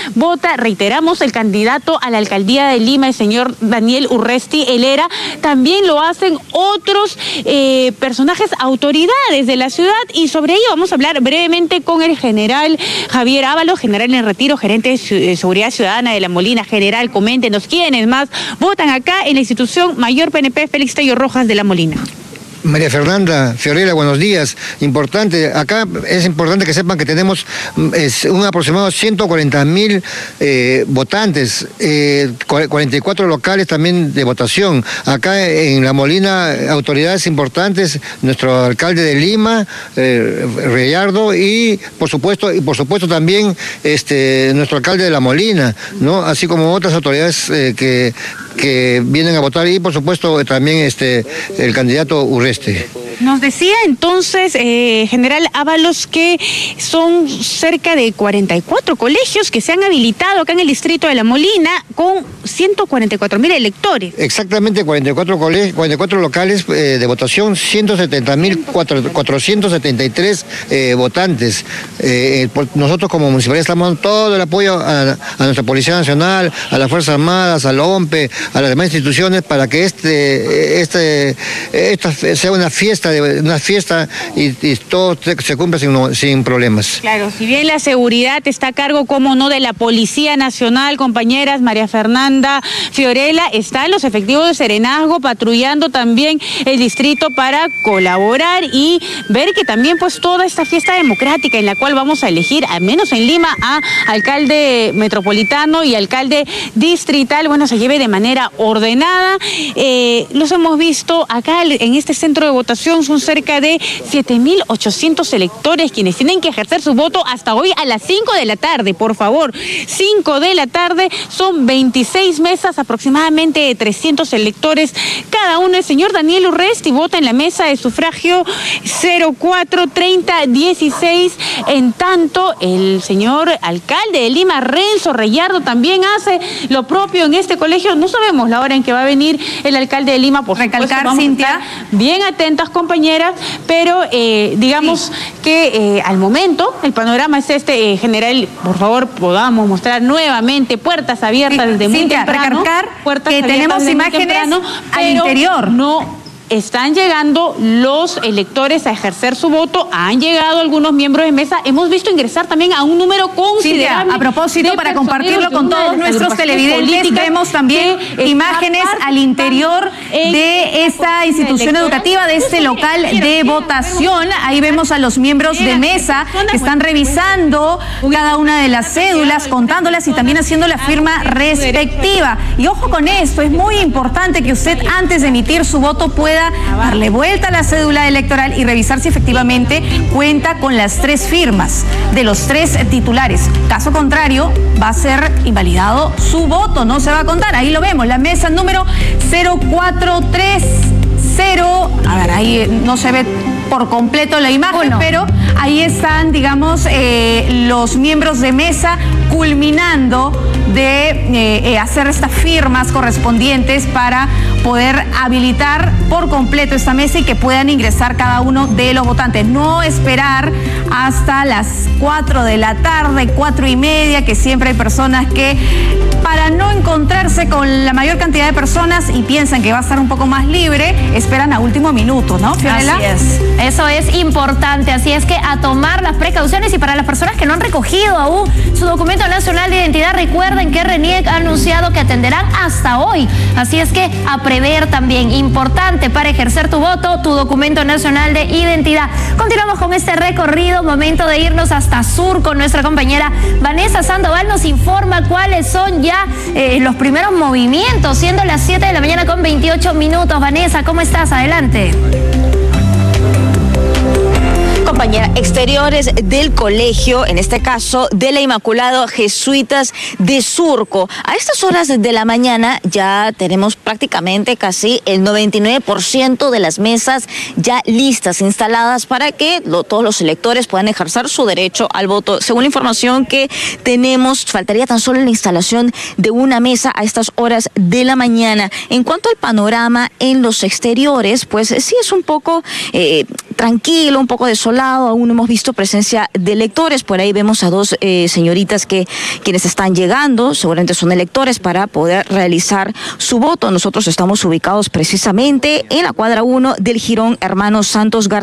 vota, reiteramos, el candidato a la alcaldía de Lima, el señor Daniel Urresti Helera. También lo hacen otros personajes, autoridades de la ciudad, y sobre ello vamos a hablar brevemente con el general Javier Ábalos, general en retiro, gerente de Seguridad Ciudadana de La Molina. General, coméntenos quiénes más votan acá en la institución mayor PNP Félix Tello Rojas de La Molina. María Fernanda, Fiorella, buenos días. Importante, acá es importante que sepan que tenemos un aproximado 140.000 votantes, 44 locales también de votación. Acá en La Molina, autoridades importantes, nuestro alcalde de Lima, Reyardo, y por supuesto también nuestro alcalde de La Molina, ¿no? Así como otras autoridades que vienen a votar, y por supuesto también el candidato Urresti. Nos decía entonces, general Ábalos, que son cerca de 44 colegios que se han habilitado acá en el distrito de La Molina con 144.000 electores. Exactamente, 44 locales de votación, 170.473 votantes. Nosotros como municipalidad estamos dando todo el apoyo a nuestra Policía Nacional, a las Fuerzas Armadas, a la OMPE, a las demás instituciones, para que esta sea una fiesta y todo se cumpla sin problemas. Claro, si bien la seguridad está a cargo, como no, de la Policía Nacional, compañeras María Fernanda, Fiorella, están los efectivos de Serenazgo patrullando también el distrito para colaborar y ver que también pues toda esta fiesta democrática en la cual vamos a elegir, al menos en Lima, a alcalde metropolitano y alcalde distrital, bueno, se lleve de manera ordenada. Los hemos visto acá en este centro de votación, son cerca de 7.800 electores quienes tienen que ejercer su voto hasta hoy a las 5 de la tarde, por favor. 5 de la tarde, son 26 mesas, aproximadamente de 300 electores cada uno. El señor Daniel Urresti vota en la mesa de sufragio 043016. En tanto, el señor alcalde de Lima, Renzo Reyardo, también hace lo propio en este colegio. No sabemos la hora en que va a venir el alcalde de Lima, por recalcar, supuesto, Cintia, bien atentas, compañeras, pero digamos que al momento el panorama es general. Por favor, podamos mostrar nuevamente puertas abiertas desde muy temprano. Recalcar que tenemos imágenes al interior. No están llegando los electores a ejercer su voto, han llegado algunos miembros de mesa, hemos visto ingresar también a un número considerable. A propósito, para compartirlo con todos nuestros televidentes, vemos también imágenes al interior de esta institución educativa, de este local de votación. Ahí vemos a los miembros de mesa que están revisando cada una de las cédulas, contándolas y también haciendo la firma respectiva. Y ojo con esto, es muy importante que usted, antes de emitir su voto, pueda darle vuelta a la cédula electoral y revisar si efectivamente cuenta con las 3 firmas de los 3 titulares. Caso contrario, va a ser invalidado su voto, no se va a contar. Ahí lo vemos, la mesa número 0430. A ver, ahí no se ve por completo la imagen, pero ahí están, digamos, los miembros de mesa culminando de hacer estas firmas correspondientes para poder habilitar por completo esta mesa y que puedan ingresar cada uno de los votantes. No esperar hasta las 4 de la tarde, 4:30, que siempre hay personas que, para no encontrarse con la mayor cantidad de personas y piensan que va a estar un poco más libre, esperan a último minuto, ¿no, Fiorella? Así es. Eso es importante, así es que a tomar las precauciones. Y para las personas que no han recogido aún su documento nacional de identidad, recuerden que RENIEC ha anunciado que atenderán hasta hoy, así es que a prever también, importante para ejercer tu voto, tu documento nacional de identidad. Continuamos con este recorrido, momento de irnos hasta Sur con nuestra compañera Vanessa Sandoval, nos informa cuáles son ya los primeros movimientos, siendo las 7 de la mañana con 28 minutos. Vanessa, ¿cómo estás? Adelante. Compañera, exteriores del colegio, en este caso de la Inmaculado Jesuitas de Surco. A estas horas de la mañana ya tenemos prácticamente casi el 99% de las mesas ya listas, instaladas para que todos los electores puedan ejercer su derecho al voto. Según la información que tenemos, faltaría tan solo la instalación de una mesa a estas horas de la mañana. En cuanto al panorama en los exteriores, pues sí es un poco tranquilo, un poco desolado, aún no hemos visto presencia de electores. Por ahí vemos a dos señoritas quienes están llegando, seguramente son electores para poder realizar su voto. Nosotros estamos ubicados precisamente en la cuadra 1 del Jirón Hermanos Santos García.